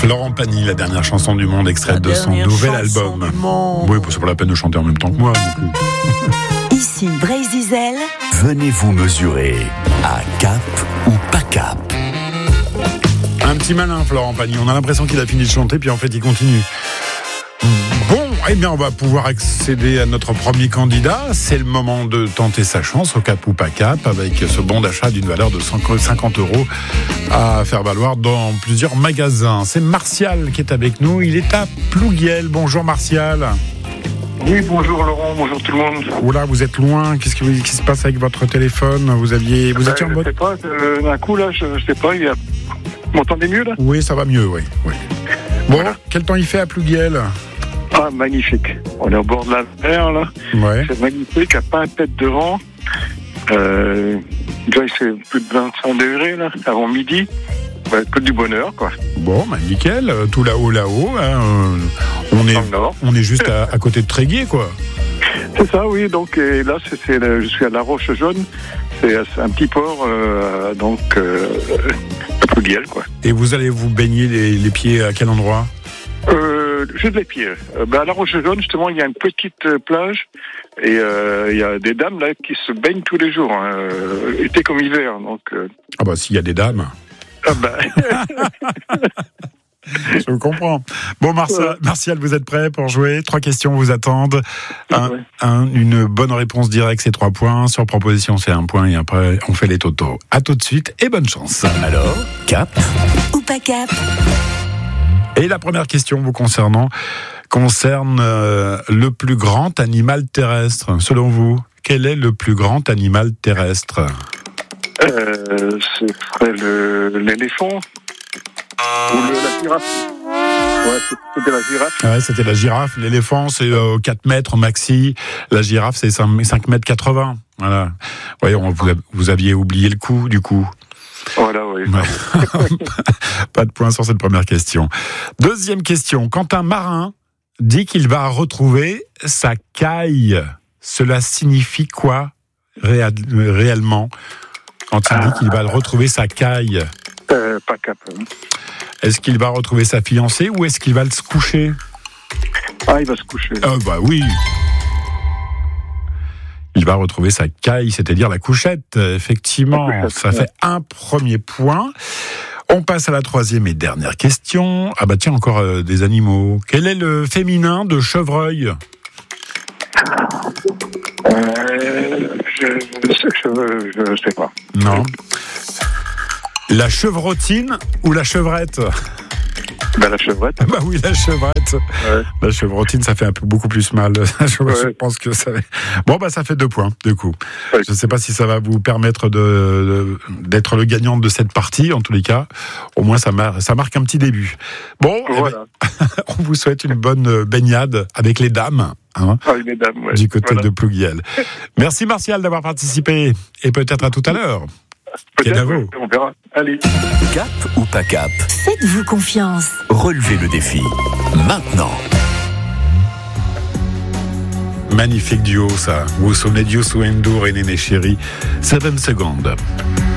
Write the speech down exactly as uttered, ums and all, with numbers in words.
Laurent Pagny, la dernière chanson du monde, extraite de son nouvel album. Oui, c'est pas la peine de chanter en même temps que moi. Ici Brésil. Venez-vous mesurer à Cap ou pas Cap? Un petit malin, Laurent Pagny. On a l'impression qu'il a fini de chanter, puis en fait, il continue. Bon, eh bien, on va pouvoir accéder à notre premier candidat. C'est le moment de tenter sa chance au Cap ou pas Cap, avec ce bon d'achat d'une valeur de cent cinquante euros à faire valoir dans plusieurs magasins. C'est Martial qui est avec nous. Il est à Plouguiel. Bonjour Martial. Oui, bonjour Laurent, bonjour tout le monde. Oula, vous êtes loin. Qu'est-ce qui, qu'est-ce qui se passe avec votre téléphone? Vous aviez, vous ben, étiez en mode. Je sais pas. Euh, d'un coup là, je, je sais pas. Il y a... Vous m'entendez mieux là? Oui, ça va mieux, oui. oui. Bon, voilà. Quel temps il fait à Plouguiel? Ah, magnifique. On est au bord de la mer là. Ouais. C'est magnifique. Il n'y a pas un tête de vent. Euh, déjà, il fait plus de vingt-cinq degrés là, avant midi. Bah, que du bonheur, quoi. Bon, bah nickel, tout là-haut, là-haut. Hein, euh, on est, on est juste à, à côté de Tréguier, quoi. C'est ça, oui. Donc, et là, c'est, c'est, je suis à La Roche-Jaune. C'est, c'est un petit port, euh, donc, euh, à Plouguiel, quoi. Et vous allez vous baigner les, les pieds à quel endroit? euh, Juste les pieds. Euh, bah, à La Roche-Jaune, justement, il y a une petite euh, plage. Et euh, il y a des dames, là, qui se baignent tous les jours. Hein, euh, été comme hiver, donc... Euh... Ah bah, s'il y a des dames... Ah bah. Je comprends. Bon, Martial, Martial, vous êtes prêt pour jouer? Trois questions vous attendent. Un, ouais. un, une bonne réponse directe, c'est trois points. Sur proposition, c'est un point. Et après, on fait les totaux. À tout de suite et bonne chance. Alors, Cap ou pas Cap? Et la première question vous concernant concerne euh, le plus grand animal terrestre. Selon vous, quel est le plus grand animal terrestre? Euh, ce serait le, l'éléphant ou le, la girafe. Ouais, c'était la girafe. Ouais, c'était la girafe. L'éléphant, c'est euh, quatre mètres maxi. La girafe, c'est cinq mètres quatre-vingts. Voilà. Voyons, vous, vous aviez oublié le coup, du coup. Voilà, oui. Ouais. Pas de point sur cette première question. Deuxième question. Quand un marin dit qu'il va retrouver sa caille, cela signifie quoi réel, réellement? Quand il dit qu'il va retrouver sa caille. Euh, pas Cap. Hein. Est-ce qu'il va retrouver sa fiancée ou est-ce qu'il va se coucher? Ah, il va se coucher. Ah, bah oui. Il va retrouver sa caille, c'est-à-dire la couchette, effectivement. La couchette, ça ouais. fait un premier point. On passe à la troisième et dernière question. Ah bah tiens, encore euh, des animaux. Quel est le féminin de chevreuil? Euh, je, je, je, je sais pas. Non. La chevrotine ou la chevrette? Ben, la chevrette. Bah oui, la chevrette. Ouais. La chevrotine, ça fait un peu beaucoup plus mal. je, ouais. je pense que ça. Bon, bah ça fait deux points, du coup. Ouais. Je ne sais pas si ça va vous permettre de, de, d'être le gagnant de cette partie. En tous les cas, au moins ça, mar- ça marque un petit début. Bon, voilà. eh ben, on vous souhaite une bonne baignade avec les dames. Hein, ah, les dames, ouais. Du côté voilà. de Plouguiel. Merci Martial d'avoir participé et peut-être à tout à l'heure. Peut-être, ouais, on verra. Allez. Cap ou pas Cap? Faites-vous confiance. Relevez le défi. Maintenant. Magnifique duo, ça. Vous vous souvenez de Youssou N'Dour et Néné Chéri? seven secondes.